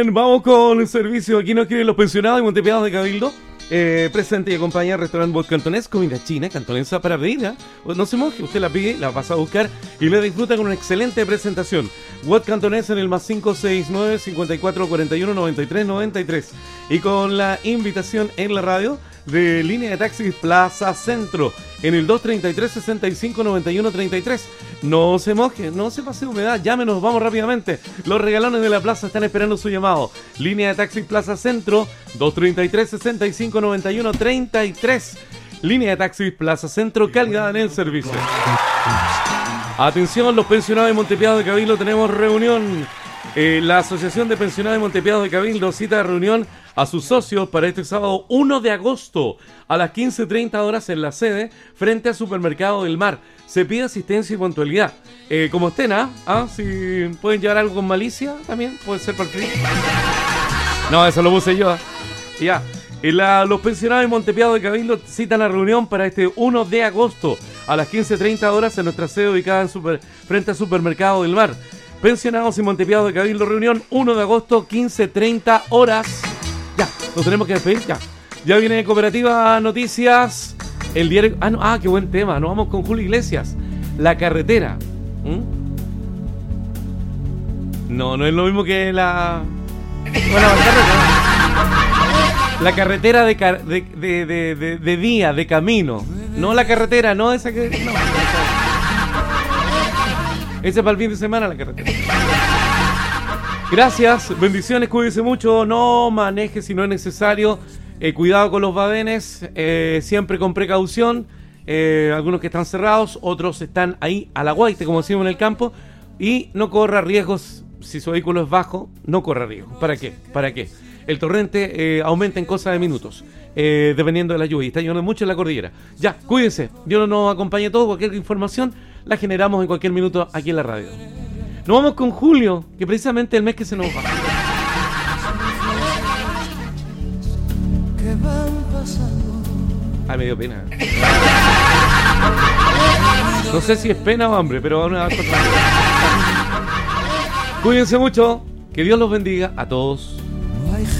Vamos con el servicio. Aquí nos quieren los pensionados y Montepeados de Cabildo. Presente y acompaña al restaurante Bot Cantonés, comida china, cantonesa para pedir. No se moje, usted la pide, la pasa a buscar y la disfruta con una excelente presentación. Bot Cantonés en el más 569 54 41 93 93. Y con la invitación en la radio de línea de taxis Plaza Centro en el 233 65 91 33. No se moje, no se pase humedad, llámenos, vamos rápidamente. Los regalones de la plaza están esperando su llamado. Línea de taxis Plaza Centro 233 65 91 33. Línea de taxis Plaza Centro, calidad en el servicio. Atención, los pensionados de Montepeados de Cabildo, tenemos reunión. La Asociación de Pensionados de Montepeados de Cabildo cita de reunión a sus socios para este sábado 1 de agosto a las 15:30 horas en la sede frente al Supermercado del Mar. Se pide asistencia y puntualidad. Como estén, si pueden llevar algo con malicia, también puede ser para el frío. No, eso lo puse yo. Ya. Los pensionados de Montepeados de Cabildo citan a reunión para este 1 de agosto a las 15:30 horas en nuestra sede ubicada frente al Supermercado del Mar. Pensionados y Montepeados de Cabildo, reunión 1 de agosto, 15:30 horas. Ya, nos tenemos que despedir, ya. Ya viene Cooperativa Noticias, el diario... qué buen tema, nos vamos con Julio Iglesias. La carretera. No es lo mismo que la... Bueno, la carretera de día, de camino. No la carretera, no esa que... No. Ese es para el fin de semana la carretera. Gracias, bendiciones, cuídese mucho, no maneje si no es necesario, cuidado con los badenes, siempre con precaución, algunos que están cerrados, otros están ahí a la guaite, como decimos en el campo, y no corra riesgos, si su vehículo es bajo, no corra riesgos. ¿Para qué? El torrente aumenta en cosa de minutos, dependiendo de la lluvia, está lloviendo mucho en la cordillera. Ya, cuídense, Dios nos acompañe a todos, cualquier información la generamos en cualquier minuto aquí en la radio. Nos vamos con julio, que precisamente el mes que se nos va. Me dio pena. No sé si es pena o hambre, pero una cosa. Cuídense mucho, que Dios los bendiga a todos.